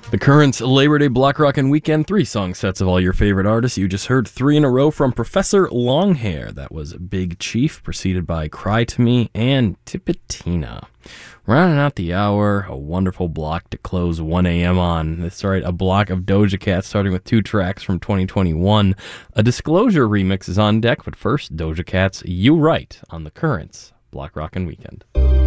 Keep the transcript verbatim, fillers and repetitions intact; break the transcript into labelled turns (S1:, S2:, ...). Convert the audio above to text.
S1: The Currents Labor Day Block Rockin' Weekend, three song sets of all your favorite artists. You just heard three in a row from Professor Longhair. That was Big Chief, preceded by Cry to Me and Tipitina. Rounding out the hour, a wonderful block to close one a.m. on. That's right, a block of Doja Cat starting with two tracks from twenty twenty-one. A Disclosure remix is on deck, but first, Doja Cat's You Right on The Currents Block Rockin' Weekend.